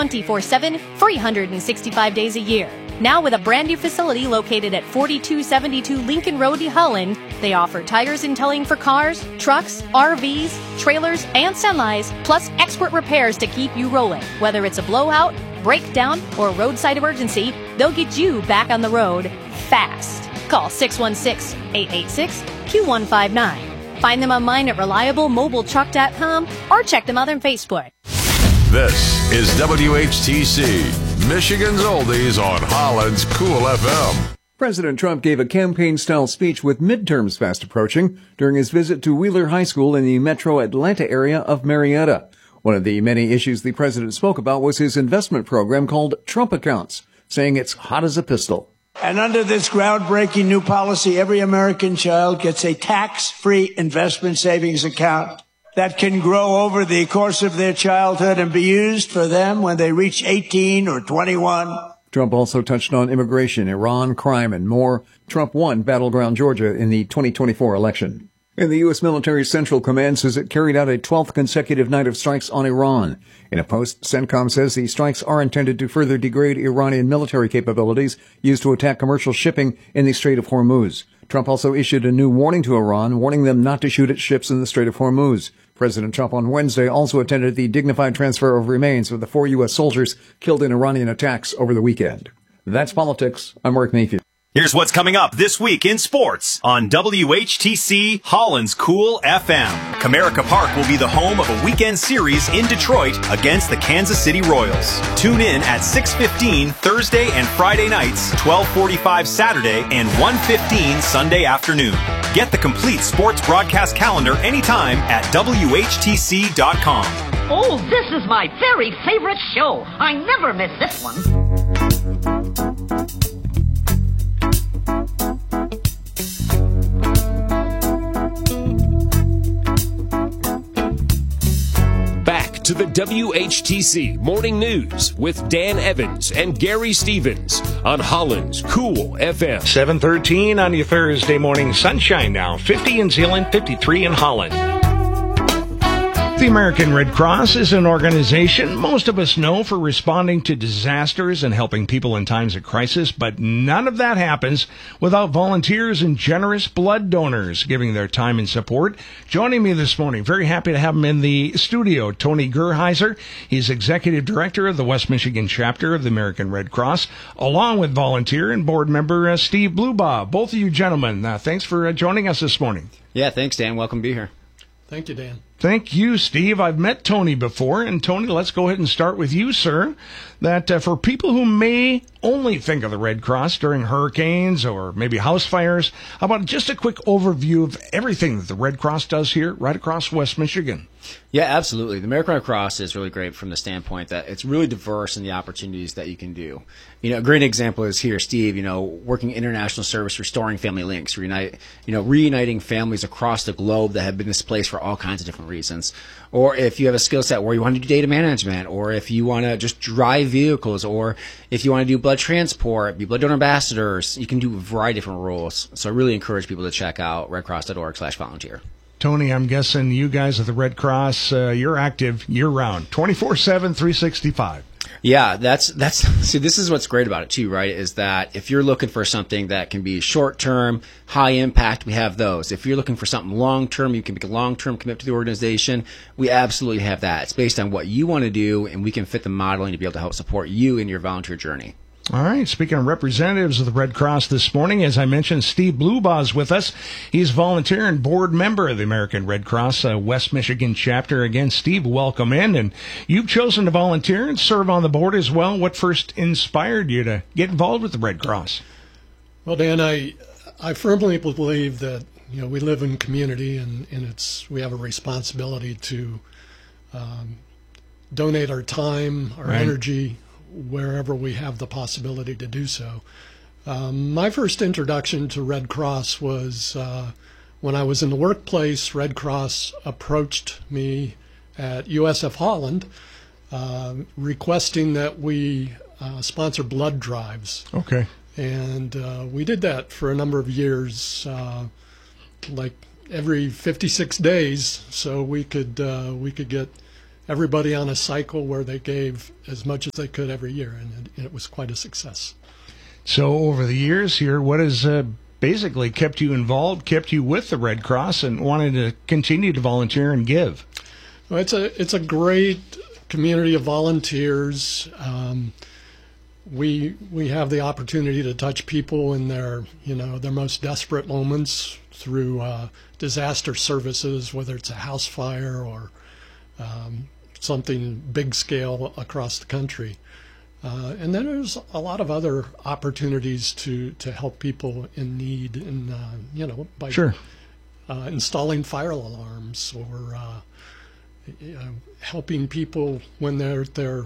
24/7, 365 days a year. Now with a brand new facility located at 4272 Lincoln Road, Holland, they offer tires and towing for cars, trucks, RVs, trailers, and semis, plus expert repairs to keep you rolling. Whether it's a blowout, breakdown, or roadside emergency, they'll get you back on the road fast. Call 616-886-Q159. Find them online at reliablemobiletruck.com or check them out on Facebook. This is WHTC, Michigan's Oldies on Holland's Cool FM. President Trump gave a campaign-style speech with midterms fast approaching during his visit to Wheeler High School in the metro Atlanta area of Marietta. One of the many issues the president spoke about was his investment program called Trump Accounts, saying it's hot as a pistol. And under this groundbreaking new policy, every American child gets a tax-free investment savings account that can grow over the course of their childhood and be used for them when they reach 18 or 21. Trump also touched on immigration, Iran, crime, and more. Trump won battleground Georgia in the 2024 election. And the U.S. military Central Command says it carried out a 12th consecutive night of strikes on Iran. In a post, CENTCOM says the strikes are intended to further degrade Iranian military capabilities used to attack commercial shipping in the Strait of Hormuz. Trump also issued a new warning to Iran, warning them not to shoot at ships in the Strait of Hormuz. President Trump on Wednesday also attended the dignified transfer of remains of the 4 U.S. soldiers killed in Iranian attacks over the weekend. That's politics. I'm Mark Mayfield. Here's what's coming up this week in sports on WHTC Holland's Cool FM. Comerica Park will be the home of a weekend series in Detroit against the Kansas City Royals. Tune in at 6:15 Thursday and Friday nights, 12:45 Saturday, and 1:15 Sunday afternoon. Get the complete sports broadcast calendar anytime at WHTC.com. Oh, this is my very favorite show. I never miss this one. Back to the WHTC Morning News with Dan Evans and Gary Stevens on Holland's Cool FM. 7:13 on your Thursday morning. Sunshine now. 50 in Zeeland, 53 in Holland. The American Red Cross is an organization most of us know for responding to disasters and helping people in times of crisis, but none of that happens without volunteers and generous blood donors giving their time and support. Joining me this morning, very happy to have him in the studio, Tony Gerheiser. He's Executive Director of the West Michigan chapter of the American Red Cross, along with volunteer and board member Steve Blubaugh. Both of you gentlemen, thanks for joining us this morning. Yeah, thanks, Dan. Welcome to be here. Thank you, Dan. Thank you, Steve. I've met Tony before, and Tony, let's go ahead and start with you, sir. That for people who may only think of the Red Cross during hurricanes or maybe house fires, how about just a quick overview of everything that the Red Cross does here right across West Michigan? Yeah, absolutely. The American Red Cross is really great from the standpoint that it's really diverse in the opportunities that you can do. You know, a great example is here, Steve, working international service, restoring family links, reuniting families across the globe that have been displaced for all kinds of different reasons. Or if you have a skill set where you want to do data management, or if you want to just drive vehicles, or if you want to do blood transport, be blood donor ambassadors, you can do a variety of different roles. So I really encourage people to check out redcross.org/volunteer. Tony, I'm guessing you guys at the Red Cross, you're active year-round, 24/7, 365. Yeah, see, this is what's great about it too, right? Is that if you're looking for something that can be short-term, high impact, we have those. If you're looking for something long-term, you can make a long-term commitment to the organization, we absolutely have that. It's based on what you want to do, and we can fit the modeling to be able to help support you in your volunteer journey. All right. Speaking of representatives of the Red Cross this morning, as I mentioned, Steve Blubaugh is with us. He's volunteer and board member of the American Red Cross West Michigan chapter. Again, Steve, welcome in. And you've chosen to volunteer and serve on the board as well. What first inspired you to get involved with the Red Cross? Well, Dan, I firmly believe that we live in community, and we have a responsibility to donate our time, our energy, wherever we have the possibility to do so. My first introduction to Red Cross was when I was in the workplace. Red Cross approached me at USF Holland requesting that we sponsor blood drives. Okay. And we did that for a number of years, like every 56 days, so we could get everybody on a cycle where they gave as much as they could every year, and it was quite a success. So over the years here, what has basically kept you involved, kept you with the Red Cross, and wanted to continue to volunteer and give? Well, it's a great community of volunteers. We have the opportunity to touch people in their most desperate moments through disaster services, whether it's a house fire or something big scale across the country. And then there's a lot of other opportunities to help people in need, and by installing fire alarms or helping people when they're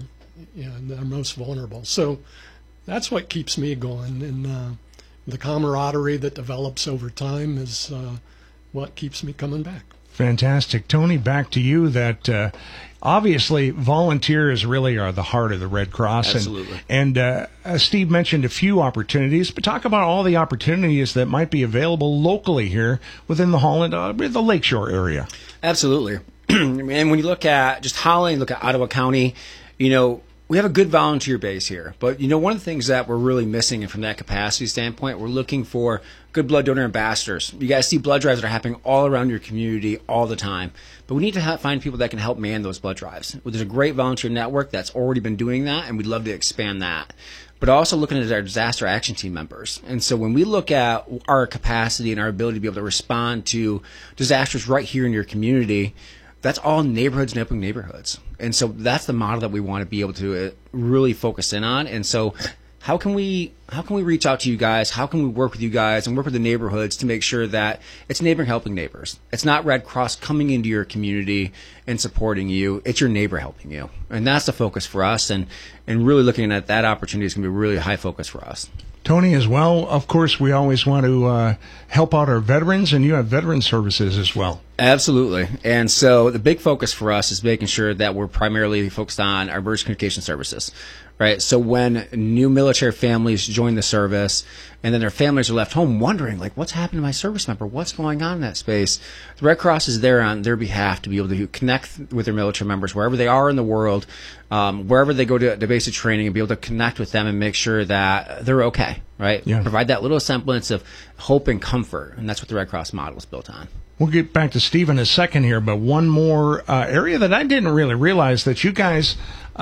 most vulnerable. So that's what keeps me going, and the camaraderie that develops over time is what keeps me coming back. Fantastic. Tony, back to you. That obviously volunteers really are the heart of the Red Cross. Absolutely. And Steve mentioned a few opportunities, but talk about all the opportunities that might be available locally here within the Holland, the Lakeshore area. Absolutely. And when you look at just Holland, look at Ottawa County, we have a good volunteer base here. But, one of the things that we're really missing, and from that capacity standpoint, we're looking for good blood donor ambassadors. You guys see blood drives that are happening all around your community all the time. But we need to find people that can help man those blood drives. Well, there's a great volunteer network that's already been doing that, and we'd love to expand that. But also looking at our disaster action team members. And so when we look at our capacity and our ability to be able to respond to disasters right here in your community, that's all neighborhoods and open neighborhoods. And so that's the model that we want to be able to really focus in on. And so how can we reach out to you guys? How can we work with you guys and work with the neighborhoods to make sure that it's neighbor helping neighbors? It's not Red Cross coming into your community and supporting you. It's your neighbor helping you. And that's the focus for us. And really looking at that opportunity is going to be a really high focus for us. Tony, as well, of course, we always want to help out our veterans, and you have veteran services as well. Absolutely. And so the big focus for us is making sure that we're primarily focused on our emergency communication services, right? So when new military families join the service and then their families are left home wondering, what's happened to my service member? What's going on in that space? The Red Cross is there on their behalf to be able to connect with their military members wherever they are in the world, wherever they go to basic training, and be able to connect with them and make sure that they're okay, right? Yeah. Provide that little semblance of hope and comfort, and that's what the Red Cross model is built on. We'll get back to Steve in a second here, but one more area that I didn't really realize that you guys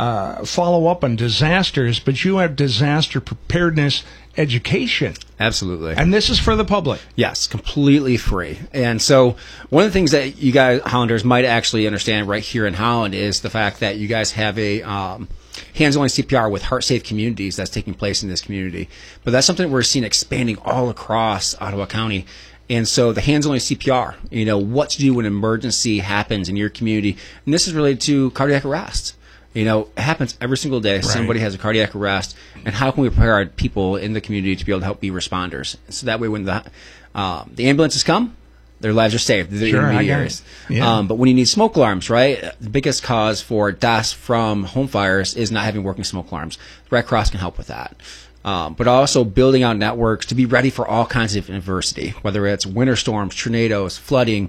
follow up on disasters, but you have disaster preparedness education. Absolutely. And this is for the public. Yes, completely free. And so one of the things that you guys, Hollanders, might actually understand right here in Holland is the fact that you guys have a hands-only CPR with Heart Safe Communities that's taking place in this community. But that's something we're seeing expanding all across Ottawa County. And so the hands-only CPR, what to do when an emergency happens in your community. And this is related to cardiac arrest. It happens every single day. Right. Somebody has a cardiac arrest. And how can we prepare our people in the community to be able to help be responders? So that way when the ambulances come, their lives are saved. They're the intermediaries. Yeah. But when you need smoke alarms, right, the biggest cause for deaths from home fires is not having working smoke alarms. The Red Cross can help with that. But also building out networks to be ready for all kinds of adversity, whether it's winter storms, tornadoes, flooding.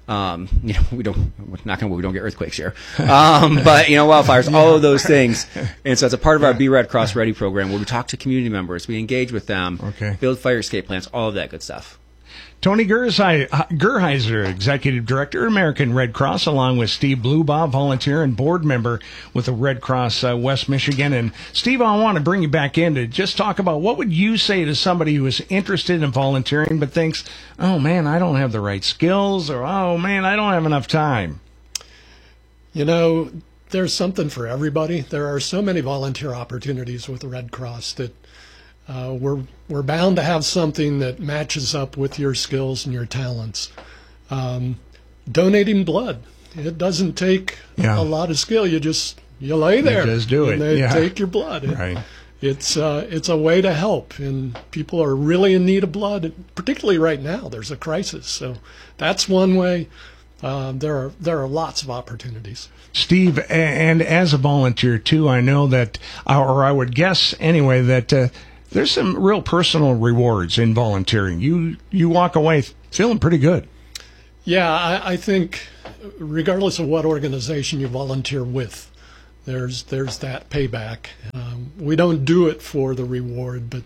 We don't get earthquakes here. But wildfires, all of those things. And so it's a part of our Be Red Cross Ready program where we talk to community members, we engage with them, build fire escape plans, all of that good stuff. Tony Gerheiser, Executive Director, American Red Cross, along with Steve Blubaugh, volunteer and board member with the Red Cross West Michigan. And Steve, I want to bring you back in to just talk about what would you say to somebody who is interested in volunteering but thinks, oh man, I don't have the right skills, or oh man, I don't have enough time. There's something for everybody. There are so many volunteer opportunities with the Red Cross that we're bound to have something that matches up with your skills and your talents. Donating blood, it doesn't take a lot of skill. You lay there. You just do it. And they take your blood. Right. It's a way to help, and people are really in need of blood. Particularly right now, there's a crisis. So that's one way. There are lots of opportunities. Steve, and as a volunteer too, I know that, or I would guess anyway, that there's some real personal rewards in volunteering. You walk away feeling pretty good. Yeah, I think regardless of what organization you volunteer with, there's that payback. We don't do it for the reward, but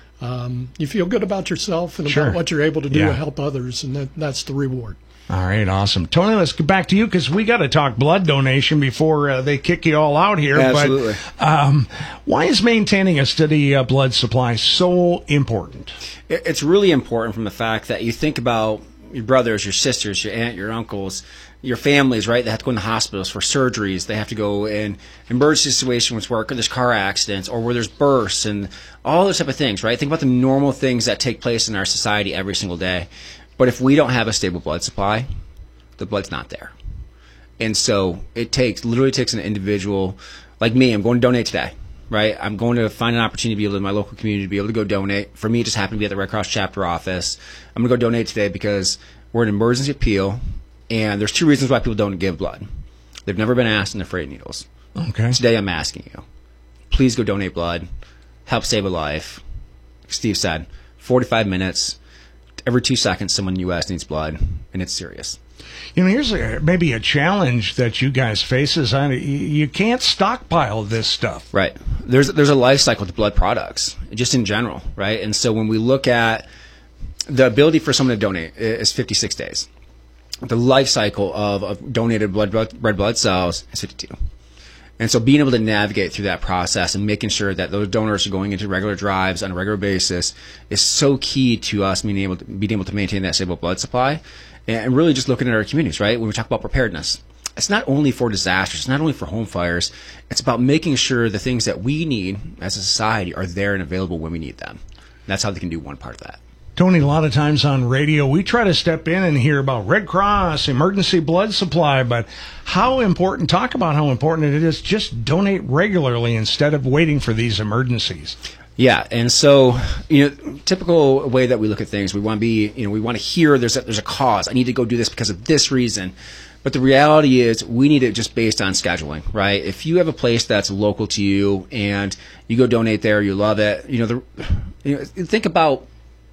you feel good about yourself and about what you're able to do to help others, and that's the reward. All right, awesome. Tony, let's get back to you because we got to talk blood donation before they kick you all out here. Absolutely. But why is maintaining a steady blood supply so important? It's really important from the fact that you think about your brothers, your sisters, your aunt, your uncles, your families, right? They have to go in the hospitals for surgeries. They have to go in emergency situations where there's car accidents or where there's births and all those type of things, right? Think about the normal things that take place in our society every single day. But if we don't have a stable blood supply, the blood's not there. And so it literally takes an individual like me. I'm going to donate today, right? I'm going to find an opportunity to be able to, in my local community, to be able to go donate. For me, it just happened to be at the Red Cross chapter office. I'm going to go donate today because we're an emergency appeal, and there's 2 reasons why people don't give blood. They've never been asked, and they're afraid of needles. Okay. Today I'm asking you, please go donate blood. Help save a life. Like Steve said, 45 minutes. Every 2 seconds, someone in the U.S. needs blood, and it's serious. You know, here's maybe a challenge that you guys face is you can't stockpile this stuff. Right. There's a life cycle to blood products, just in general, right? And so when we look at the ability for someone to donate is 56 days. The life cycle of donated red blood cells is 52. And so being able to navigate through that process and making sure that those donors are going into regular drives on a regular basis is so key to us being able to maintain that stable blood supply. And really just looking at our communities, right? When we talk about preparedness, it's not only for disasters, it's not only for home fires, it's about making sure the things that we need as a society are there and available when we need them. And that's how they can do one part of that. Tony, a lot of times on radio, we try to step in and hear about Red Cross, emergency blood supply, but talk about how important it is just donate regularly instead of waiting for these emergencies. Yeah, and so, typical way that we look at things, we want to be, we want to hear there's a cause. I need to go do this because of this reason. But the reality is we need it just based on scheduling, right? If you have a place that's local to you and you go donate there, you love it, think about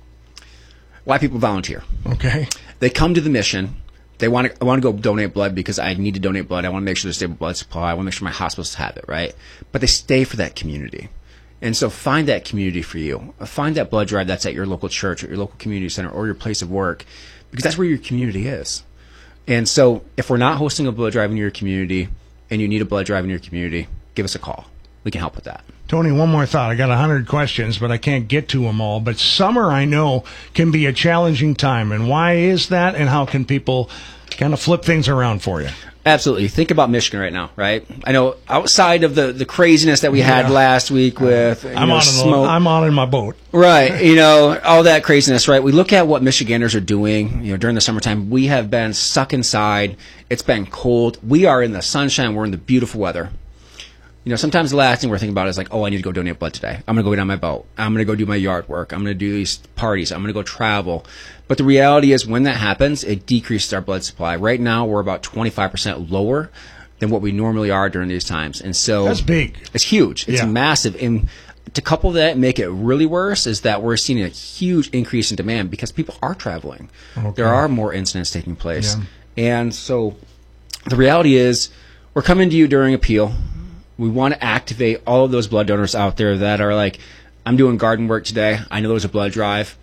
why people volunteer. Okay. They come to the mission. I want to go donate blood because I need to donate blood. I want to make sure there's stable blood supply. I want to make sure my hospitals have it, right? But they stay for that community. And so find that community for you. Find that blood drive that's at your local church or your local community center or your place of work because that's where your community is. And so if we're not hosting a blood drive in your community and you need a blood drive in your community, give us a call. We can help with that. Tony, one more thought. I got 100 questions, but I can't get to them all. But summer, I know, can be a challenging time. And why is that? And how can people kind of flip things around for you? Absolutely. Think about Michigan right now, right? I know outside of the craziness that we had last week with smoke. I'm on in my boat. Right. All that craziness, right? We look at what Michiganders are doing, during the summertime. We have been stuck inside. It's been cold. We are in the sunshine. We're in the beautiful weather. Sometimes the last thing we're thinking about is like, I need to go donate blood today. I'm going to go get on my boat. I'm going to go do my yard work. I'm going to do these parties. I'm going to go travel. But the reality is when that happens, it decreases our blood supply. Right now, we're about 25% lower than what we normally are during these times. And so that's big. It's huge. It's massive. And to couple that and make it really worse is that we're seeing a huge increase in demand because people are traveling. Okay. There are more incidents taking place. Yeah. And so the reality is we're coming to you during appeal. We want to activate all of those blood donors out there that are like, I'm doing garden work today. I know there's a blood drive.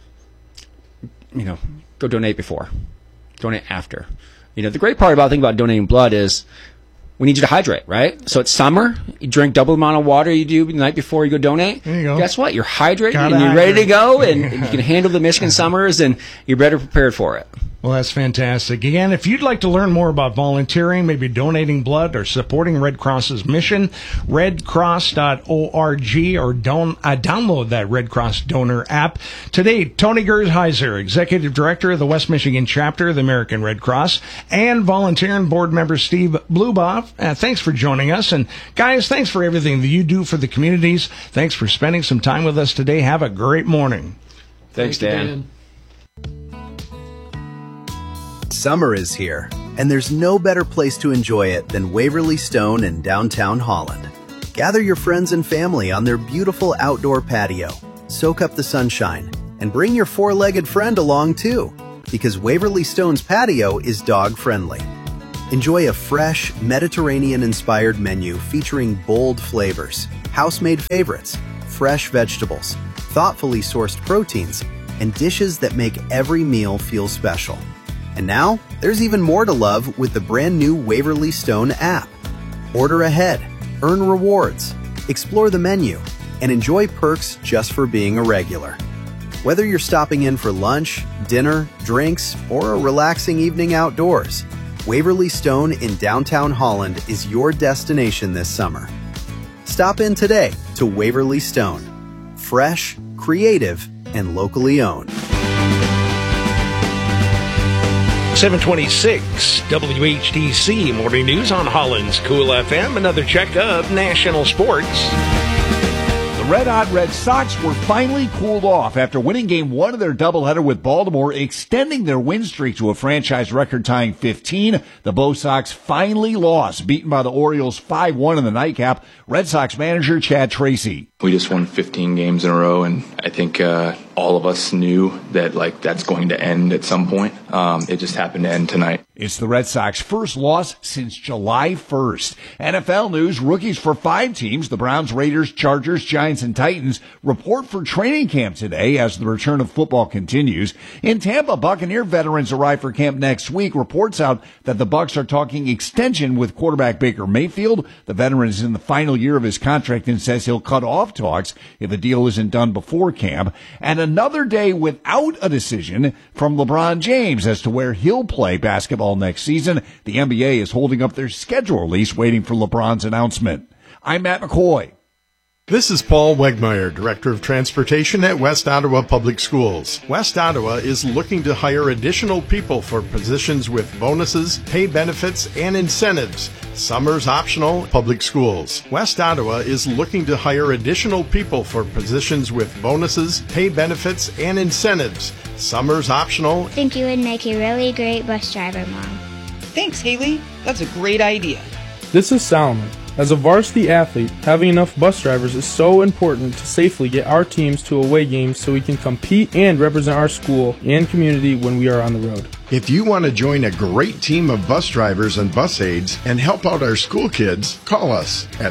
Go donate before. Donate after. The great part thinking about donating blood is we need you to hydrate, right? So it's summer. You drink double the amount of water you do the night before you go donate. There you go. Guess what? You're hydrated and you're ready to go and you can handle the Michigan summers and you're better prepared for it. Well, that's fantastic. Again, if you'd like to learn more about volunteering, maybe donating blood or supporting Red Cross's mission, redcross.org or download that Red Cross donor app. Today, Tony Gersheiser, Executive Director of the West Michigan Chapter of the American Red Cross, and volunteering board member Steve Bluboff. Thanks for joining us. And guys, thanks for everything that you do for the communities. Thanks for spending some time with us today. Have a great morning. Thanks, Dan. Summer is here, and there's no better place to enjoy it than Waverly Stone in downtown Holland. Gather your friends and family on their beautiful outdoor patio, soak up the sunshine, and bring your four-legged friend along too. because Waverly Stone's patio is dog-friendly. Enjoy a fresh, Mediterranean-inspired menu featuring bold flavors, house-made favorites, fresh vegetables, thoughtfully sourced proteins, and dishes that make every meal feel special. And now, there's even more to love with the brand new Waverly Stone app. Order ahead, earn rewards, explore the menu, and enjoy perks just for being a regular. Whether you're stopping in for lunch, dinner, drinks, or a relaxing evening outdoors, Waverly Stone in downtown Holland is your destination this summer. Stop in today to Waverly Stone. Fresh, creative, and locally owned. 726 WHTC Morning News on Holland's Cool FM. Another check of national sports. Red-hot Red Sox were finally cooled off after winning Game 1 of their doubleheader with Baltimore, extending their win streak to a franchise record-tying 15. The Bo Sox finally lost, beaten by the Orioles 5-1 in the nightcap. Red Sox manager Chad Tracy. We just won 15 games in a row, and I think all of us knew that that's going to end at some point. It just happened to end tonight. It's the Red Sox' first loss since July 1st. NFL news, rookies for 5 teams, the Browns, Raiders, Chargers, Giants, and Titans, report for training camp today as the return of football continues. In Tampa, Buccaneer veterans arrive for camp next week. Reports out that the Bucs are talking extension with quarterback Baker Mayfield. The veteran is in the final year of his contract and says he'll cut off talks if a deal isn't done before camp. And another day without a decision from LeBron James as to where he'll play basketball next season. The NBA is holding up their schedule release, waiting for LeBron's announcement. I'm Matt McCoy. This is Paul Wegmeyer, Director of Transportation at West Ottawa Public Schools. West Ottawa is looking to hire additional people for positions with bonuses, pay benefits, and incentives. Summer's optional. Public schools. West Ottawa is looking to hire additional people for positions with bonuses, pay benefits, and incentives. Summer's optional. I think you would make a really great bus driver, Mom. Thanks, Haley. That's a great idea. This is Solomon. As a varsity athlete, having enough bus drivers is so important to safely get our teams to away games so we can compete and represent our school and community when we are on the road. If you want to join a great team of bus drivers and bus aides and help out our school kids, call us at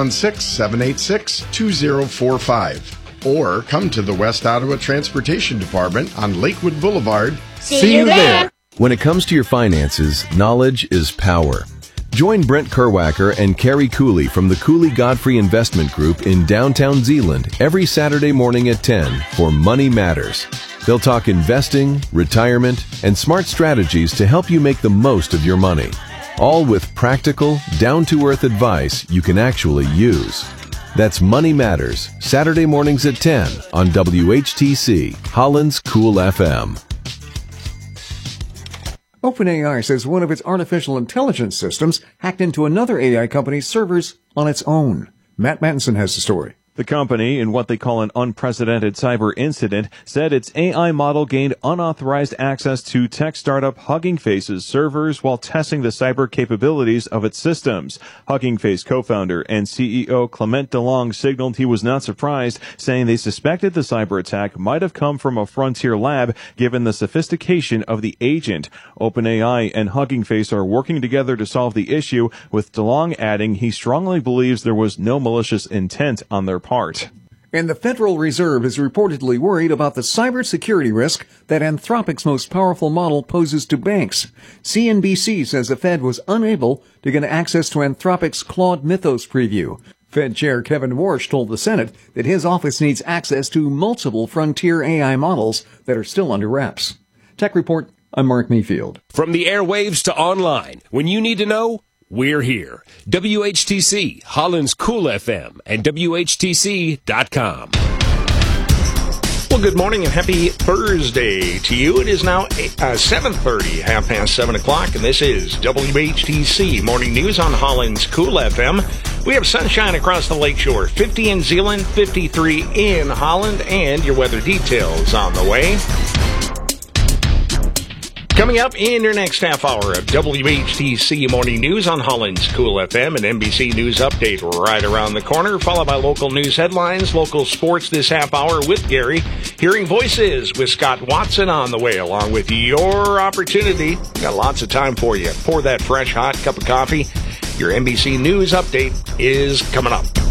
616-786-2045 or come to the West Ottawa Transportation Department on Lakewood Boulevard. See you there! When it comes to your finances, knowledge is power. Join Brent Kerwacker and Carrie Cooley from the Cooley Godfrey Investment Group in downtown Zeeland every Saturday morning at 10 for Money Matters. They'll talk investing, retirement, and smart strategies to help you make the most of your money. All with practical, down-to-earth advice you can actually use. That's Money Matters, Saturday mornings at 10 on WHTC, Holland's Cool FM. OpenAI says one of its artificial intelligence systems hacked into another AI company's servers on its own. Matt Mattinson has the story. The company, in what they call an unprecedented cyber incident, said its AI model gained unauthorized access to tech startup Hugging Face's servers while testing the cyber capabilities of its systems. Hugging Face co-founder and CEO Clement DeLong signaled he was not surprised, saying they suspected the cyber attack might have come from a frontier lab given the sophistication of the agent. OpenAI and Hugging Face are working together to solve the issue, with DeLong adding he strongly believes there was no malicious intent on their part. And the Federal Reserve is reportedly worried about the cybersecurity risk that Anthropic's most powerful model poses to banks. CNBC says the Fed was unable to get access to Anthropic's Claude Mythos preview. Fed Chair Kevin Warsh told the Senate that his office needs access to multiple frontier AI models that are still under wraps. Tech Report, I'm Mark Mayfield. From the airwaves to online, when you need to know, we're here. WHTC, Holland's Cool FM, and WHTC.com. Well, good morning and happy Thursday to you. It is now 7:30, 7:30, and this is WHTC Morning News on Holland's Cool FM. We have sunshine across the lakeshore, 50 in Zeeland, 53 in Holland, and your weather details on the way. Coming up in your next half hour of WHTC Morning News on Holland's Cool FM, an NBC News update right around the corner, followed by local news headlines, local sports this half hour with Gary, hearing voices with Scott Watson on the way, along with your opportunity. Got lots of time for you. Pour that fresh, hot cup of coffee. Your NBC News update is coming up.